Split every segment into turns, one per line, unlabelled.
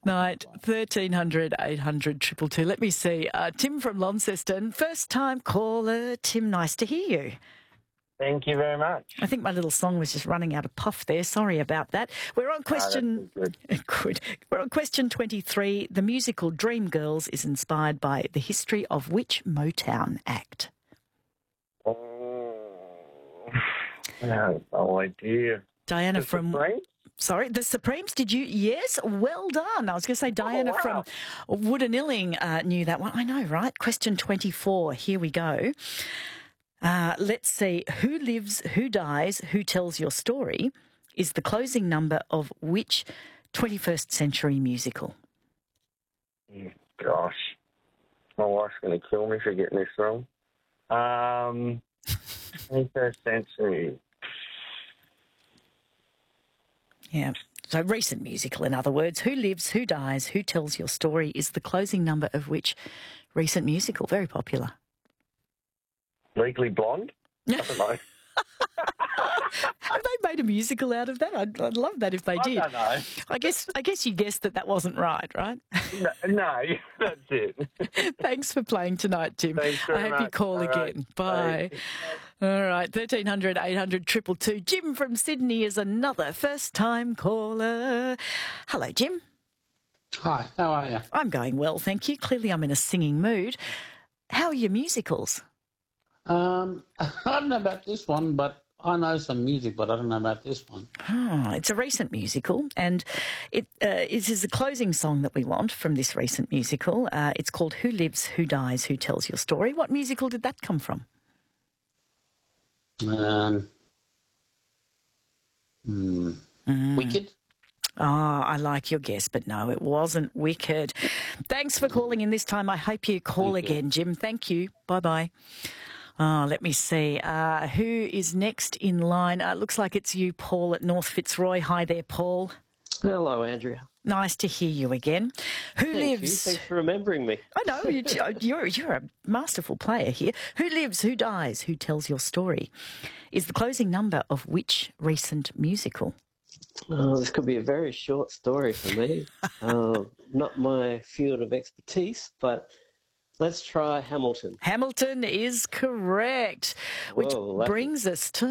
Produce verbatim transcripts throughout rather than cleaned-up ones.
night, thirteen hundred, eight hundred, two two two. Let me see. Uh, Tim from Launceston, first time caller. Tim, nice to hear you.
Thank you very much.
I think my little song was just running out of puff there. Sorry about that. We're on question.
Oh, good.
Good. We're on question twenty-three. The musical Dreamgirls is inspired by the history of which Motown act?
Oh, I have no idea.
Diana
The
from.
Supremes?
Sorry, the Supremes, did you? Yes, well done. I was going to say Diana
Oh, wow.
from Woodanilling uh, knew that one. I know, right? Question twenty-four. Here we go. Uh, let's see. Who lives, who dies, who tells your story is the closing number of which twenty-first century musical?
Oh, gosh. My wife's going to kill me for getting this wrong. Um, twenty-first century.
Yeah. So recent musical, in other words. Who lives, who dies, who tells your story is the closing number of which recent musical? Very popular.
Legally Blonde? I don't know.
Have they made a musical out of that? I'd, I'd love that if they
I
did.
don't know.
I guess I guess you guessed that that wasn't right, right?
No, no, that's it.
Thanks for playing tonight, Tim.
Thanks very
I hope
much.
you call
All right.
again. Bye. All right, thirteen hundred, eight hundred, two two two. Jim from Sydney is another first-time caller. Hello, Jim.
Hi, how are you?
I'm going well, thank you. Clearly I'm in a singing mood. How are your musicals?
Um, I don't know about this one, but I know some music, but I don't know about this one.
Oh, it's a recent musical, and it, uh, it is the closing song that we want from this recent musical. Uh, it's called Who Lives, Who Dies, Who Tells Your Story. What musical did that come from?
Um, hmm,
Mm.
Wicked?
Oh, I like your guess, but no, it wasn't Wicked. Thanks for calling in this time. I hope you call
Thank you.
again, Jim. Thank you. Bye-bye. Oh, let me see. Uh, who is next in line? Uh, looks like it's you, Paul, at North Fitzroy. Hi there, Paul.
Hello, Andrea.
Nice to hear you again. Who
Thank you.
lives...
Thanks for remembering me.
I know, you- you're, you're a masterful player here. Who lives, who dies, who tells your story is the closing number of which recent musical?
Oh, this could be a very short story for me. uh, not my field of expertise, but let's try Hamilton.
Hamilton is correct, which
Whoa, lucky.
brings us to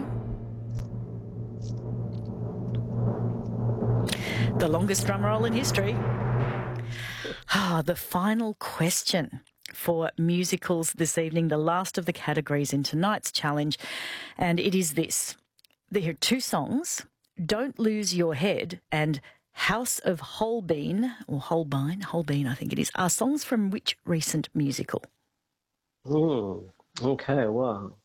the longest drum roll in history. Ah, the final question for musicals this evening, the last of the categories in tonight's challenge, and it is this. There are two songs, Don't Lose Your Head and House of Holbein, or Holbein, Holbein I think it is, are songs from which recent musical?
Hmm. Okay, well,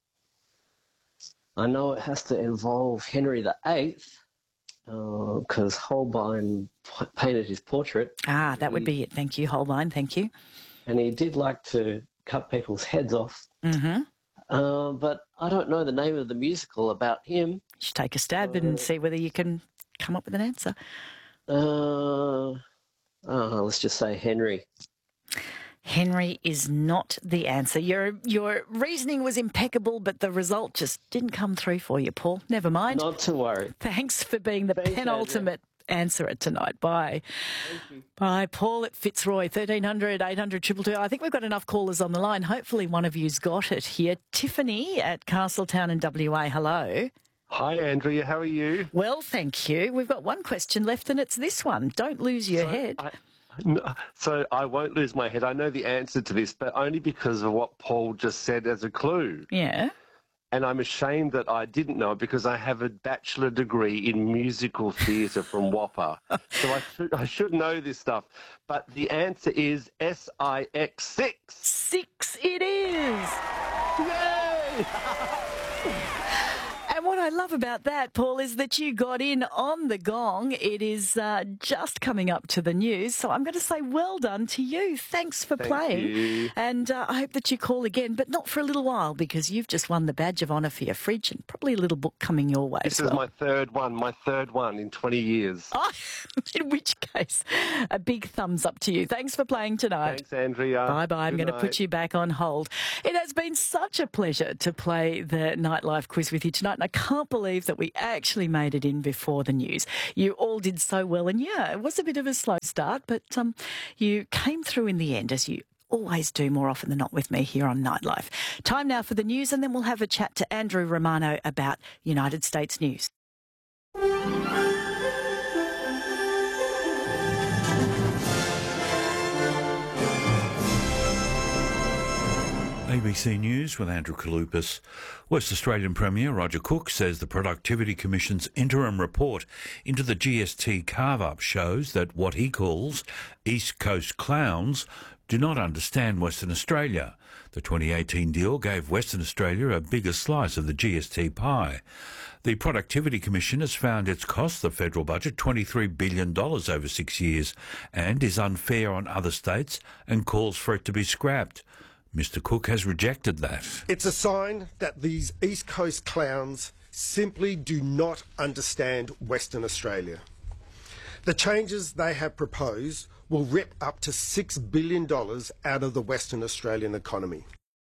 I know it has to involve Henry the Eighth, because Holbein p- painted his portrait.
Ah, that would be it. Thank you, Holbein. Thank you.
And he did like to cut people's heads off.
Mm-hmm.
Uh, but I don't know the name of the musical about him.
You should take a stab and see whether you can come up with an answer.
Uh, oh, let's just say Henry.
Henry is not the answer. Your your reasoning was impeccable, but the result just didn't come through for you, Paul. Never mind.
Not to worry.
Thanks for being the
Thanks,
penultimate answerer tonight. Bye. Bye. Paul at Fitzroy, thirteen hundred, eight hundred, two two two. I think we've got enough callers on the line. Hopefully one of you's got it here. Tiffany at Castletown in W A. Hello.
Hi, Andrea. How are you?
Well, thank you. We've got one question left, and it's this one. Don't lose your
So
head.
I, no, so I won't lose my head. I know the answer to this, but only because of what Paul just said as a clue.
Yeah.
And I'm ashamed that I didn't know it because I have a bachelor degree in musical theatre from WAPA. So I should, I should know this stuff. But the answer is S I X six.
Six it is.
Yay!
And what I love about that, Paul, is that you got in on the gong. It is uh, just coming up to the news. So I'm going to say well done to you. Thanks for
Thank
playing.
you.
And uh, I hope that you call again, but not for a little while, because you've just won the badge of honour for your fridge and probably a little book coming your way
This
as
is
well.
my third one, my third one in twenty years.
Oh, in which case, a big thumbs up to you. Thanks for playing tonight.
Thanks, Andrea.
Bye-bye. I'm
Good
going to
night.
put you back on hold. It has been such a pleasure to play the Nightlife quiz with you tonight, and I can't can't believe that we actually made it in before the news. You all did so well, and yeah, it was a bit of a slow start, but um, you came through in the end, as you always do more often than not with me here on Nightlife. Time now for the news, and then we'll have a chat to Andrew Romano about United States news.
A B C News with Andrew Kalupas. West Australian Premier Roger Cook says the Productivity Commission's interim report into the G S T carve-up shows that what he calls East Coast clowns do not understand Western Australia. The twenty eighteen deal gave Western Australia a bigger slice of the G S T pie. The Productivity Commission has found it's cost the federal budget twenty-three billion dollars over six years and is unfair on other states and calls for it to be scrapped. Mister Cook has rejected that.
It's a sign that these East Coast clowns simply do not understand Western Australia. The changes they have proposed will rip up to six billion dollars out of the Western Australian economy.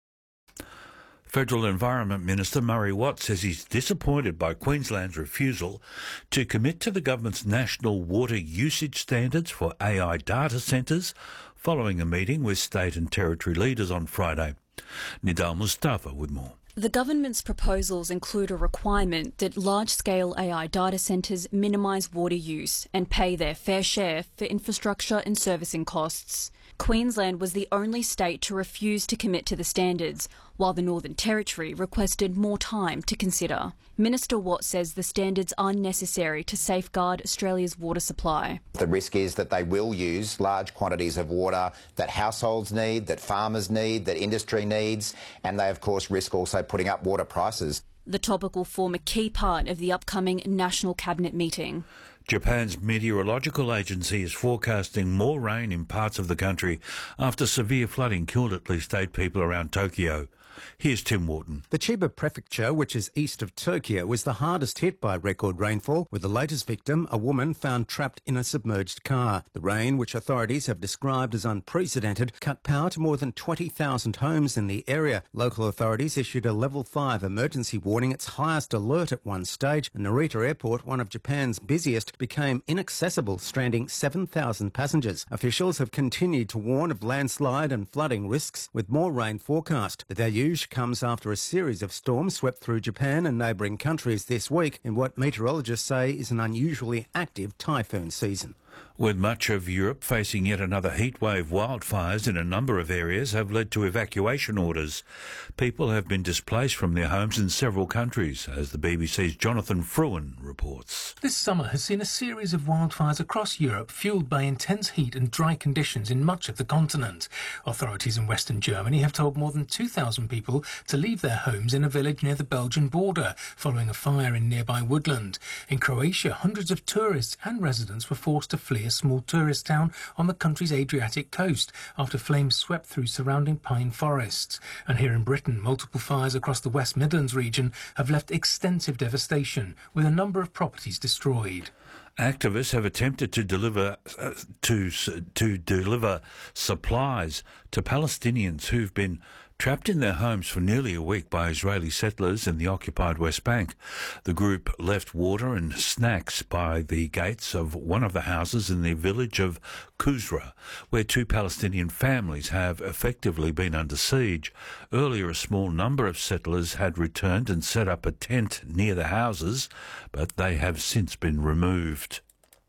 Federal Environment Minister Murray Watt says he's disappointed by Queensland's refusal to commit to the government's national water usage standards for A I data centres following a meeting with state and territory leaders on Friday. Nidal Mustafa with more.
The government's proposals include a requirement that large-scale A I data centres minimise water use and pay their fair share for infrastructure and servicing costs. Queensland was the only state to refuse to commit to the standards, while the Northern Territory requested more time to consider. Minister Watt says the standards are necessary to safeguard Australia's water supply.
The risk is that they will use large quantities of water that households need, that farmers need, that industry needs, and they of course risk also putting up water prices.
The topic will form a key part of the upcoming National Cabinet meeting.
Japan's meteorological agency is forecasting more rain in parts of the country after severe flooding killed at least eight people around Tokyo. Here's Tim Wharton.
The Chiba prefecture, which is east of Tokyo, was the hardest hit by record rainfall, with the latest victim, a woman found trapped in a submerged car. The rain, which authorities have described as unprecedented, cut power to more than twenty thousand homes in the area. Local authorities issued a level five emergency warning, its highest alert at one stage, and Narita Airport, one of Japan's busiest, became inaccessible, stranding seven thousand passengers. Officials have continued to warn of landslide and flooding risks, with more rain forecast. The deluge comes after a series of storms swept through Japan and neighbouring countries this week in what meteorologists say is an unusually active typhoon season.
With much of Europe facing yet another heatwave, wildfires in a number of areas have led to evacuation orders. People have been displaced from their homes in several countries, as the B B C's Jonathan Fruin reports.
This summer has seen a series of wildfires across Europe, fuelled by intense heat and dry conditions in much of the continent. Authorities in Western Germany have told more than two thousand people to leave their homes in a village near the Belgian border, following a fire in nearby woodland. In Croatia, hundreds of tourists and residents were forced to flee a small tourist town on the country's Adriatic coast after flames swept through surrounding pine forests. And here in Britain, multiple fires across the West Midlands region have left extensive devastation, with a number of properties destroyed.
Activists have attempted to deliver uh, to to deliver supplies to Palestinians who've been trapped in their homes for nearly a week by Israeli settlers in the occupied West Bank. The group left water and snacks by the gates of one of the houses in the village of Kuzra, where two Palestinian families have effectively been under siege. Earlier, a small number of settlers had returned and set up a tent near the houses, but they have since been removed.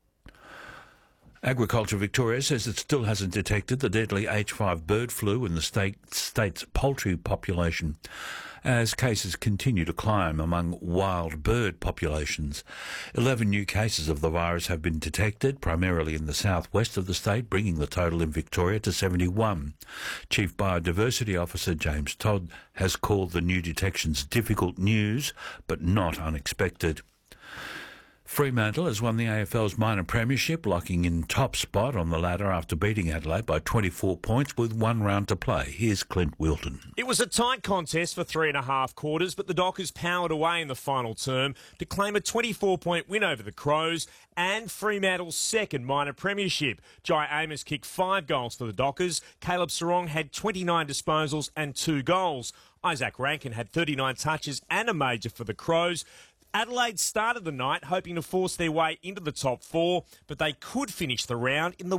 Agriculture Victoria says it still hasn't detected the deadly H five bird flu in the state, state's poultry population, as cases continue to climb among wild bird populations. Eleven new cases of the virus have been detected, primarily in the southwest of the state, bringing the total in Victoria to seventy-one. Chief Biodiversity Officer James Todd has called the new detections difficult news, but not unexpected. Fremantle has won the A F L's minor premiership, locking in top spot on the ladder after beating Adelaide by twenty-four points with one round to play. Here's Clint Wilton.
It was a tight contest for three and a half quarters, but the Dockers powered away in the final term to claim a twenty-four point win over the Crows and Fremantle's second minor premiership. Jai Amos kicked five goals for the Dockers. Caleb Sarong had twenty-nine disposals and two goals. Isaac Rankin had thirty-nine touches and a major for the Crows. Adelaide started the night hoping to force their way into the top four, but they could finish the round in the